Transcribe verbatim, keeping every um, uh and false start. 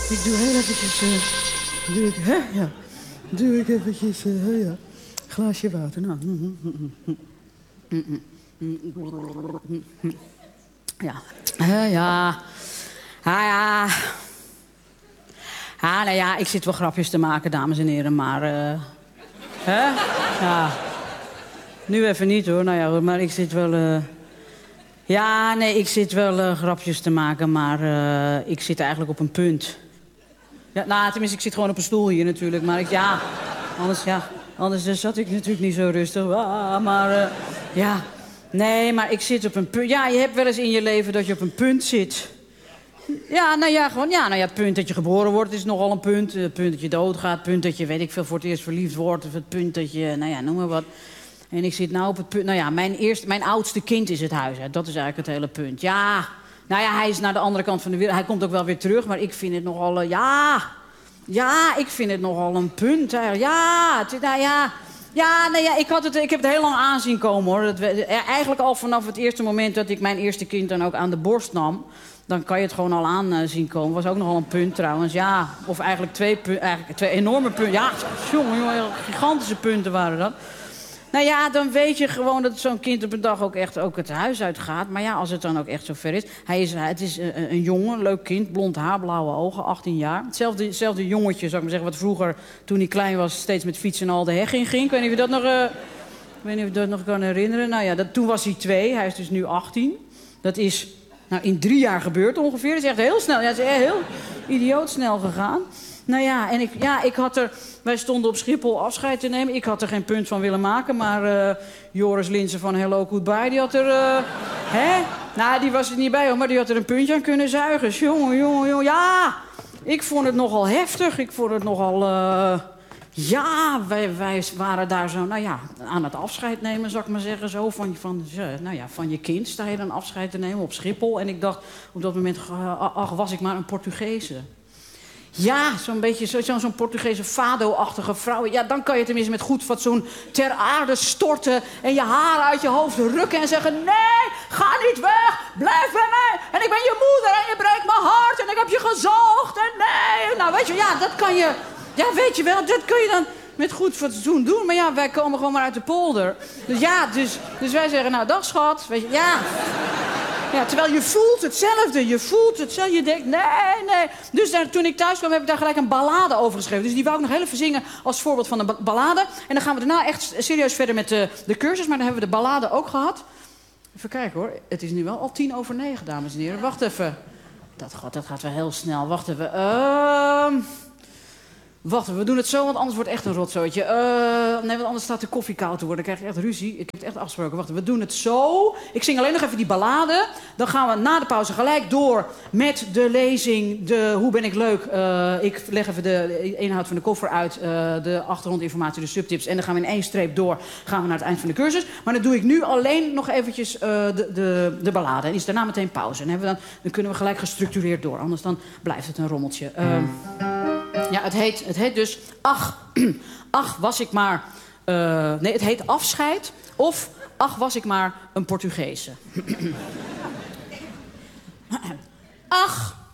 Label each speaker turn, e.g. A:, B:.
A: Ik doe heel eventjes... Uh, doe ik, hè? Ja. Doe ik eventjes... Uh, ja. Glaasje water. Nou. Ja. Uh, ja. Ah, ja. Ah, nou ja, ik zit wel grapjes te maken, dames en heren, maar... Uh, hè? Ja. Nu even niet, hoor. Nou ja, maar ik zit wel... Uh... Ja, nee, ik zit wel uh, grapjes te maken, maar uh, ik zit eigenlijk op een punt. Ja, nou, tenminste, ik zit gewoon op een stoel hier natuurlijk, maar ik... Ja, anders, ja... Anders uh, zat ik natuurlijk niet zo rustig. Ah, maar, uh, ja... Nee, maar ik zit op een punt... Ja, je hebt wel eens in je leven dat je op een punt zit... Ja, nou ja, gewoon, ja, nou ja, het punt dat je geboren wordt is nogal een punt. Het punt dat je doodgaat, het punt dat je, weet ik veel, voor het eerst verliefd wordt. Of het punt dat je, nou ja, noem maar wat. En ik zit nou op het punt, nou ja, mijn, eerste, mijn oudste kind is het huis. Hè. Dat is eigenlijk het hele punt. Ja, nou ja, hij is naar de andere kant van de wereld. Hij komt ook wel weer terug, maar ik vind het nogal, uh, ja... Ja, ik vind het nogal een punt. Hè. Ja, het, nou ja... Ja, nee, ja, ik, had het, ik heb het heel lang aanzien komen, hoor. Dat, eigenlijk al vanaf het eerste moment dat ik mijn eerste kind dan ook aan de borst nam... Dan kan je het gewoon al aan uh, zien komen. Was ook nogal een punt trouwens. Ja, of eigenlijk twee, pu- eigenlijk twee enorme punten. Ja, jongen, jongen, gigantische punten waren dat. Nou ja, dan weet je gewoon dat zo'n kind op een dag ook echt ook het huis uitgaat. Maar ja, als het dan ook echt zover is. Hij is het is een, een jongen, leuk kind, blond haar, blauwe ogen, achttien jaar. Hetzelfde, hetzelfde jongetje, zou ik maar zeggen, wat vroeger, toen hij klein was, steeds met fietsen al de heg in ging. Ik weet niet of je dat nog, uh, ik weet niet of je dat nog kan herinneren. Nou ja, dat, toen was hij twee, hij is dus nu achttien. Dat is... Nou, in drie jaar gebeurd ongeveer. Dat is echt heel snel. Ja, het is echt heel idioot snel gegaan. Nou ja, en ik, ja, ik had er... Wij stonden op Schiphol afscheid te nemen. Ik had er geen punt van willen maken. Maar uh, Joris Linsen van Hello Goodbye, die had er... Uh, hè? Nou, die was er niet bij, hoor. Maar die had er een puntje aan kunnen zuigen. Jongen, jongen, jongen. Ja, ik vond het nogal heftig. Ik vond het nogal... Uh, Ja, wij, wij waren daar zo, nou ja, aan het afscheid nemen, zou ik maar zeggen. Zo, van, van, nou ja, van je kind sta je dan afscheid te nemen op Schiphol. En ik dacht op dat moment, ach, was ik maar een Portugese. Ja, zo'n beetje zo, zo'n Portugese fado-achtige vrouw. Ja, dan kan je tenminste met goed fatsoen ter aarde storten... en je haren uit je hoofd rukken en zeggen... Nee, ga niet weg, blijf bij mij. En ik ben je moeder en je breekt mijn hart en ik heb je gezoogd. En nee, nou weet je, ja, dat kan je... Ja, weet je wel, dat kun je dan met goed fatsoen doen. Maar ja, wij komen gewoon maar uit de polder. Dus ja, dus, dus wij zeggen, nou, dag schat. Weet je, ja. Ja, terwijl je voelt hetzelfde, je voelt hetzelfde. Je denkt, nee, nee. Dus daar, toen ik thuis kwam, heb ik daar gelijk een ballade over geschreven. Dus die wou ik nog heel even zingen als voorbeeld van een ba- ballade. En dan gaan we daarna echt serieus verder met de, de cursus. Maar dan hebben we de ballade ook gehad. Even kijken, hoor. Het is nu wel al tien over negen, dames en heren. Wacht even. Dat gaat, dat gaat wel heel snel. Wacht even. Ehm... Uh... Wacht, we doen het zo, want anders wordt het echt een rotzooitje. Uh, nee, want anders staat de koffie koud te worden. Dan krijg je echt ruzie. Ik heb het echt afgesproken. Wacht, we doen het zo. Ik zing alleen nog even die ballade. Dan gaan we na de pauze gelijk door met de lezing. De Hoe ben ik leuk? Uh, ik leg even de inhoud van de koffer uit. Uh, de achtergrondinformatie, de subtips. En dan gaan we in één streep door. Gaan we naar het eind van de cursus. Maar dan doe ik nu alleen nog eventjes uh, de, de, de ballade. En is daarna meteen pauze. En hebben we dan, dan kunnen we gelijk gestructureerd door. Anders dan blijft het een rommeltje. Uh, Ja, het heet, het heet dus... Ach, ach, was ik maar... Uh, nee, het heet Afscheid. Of Ach, was ik maar een Portugese. Ach...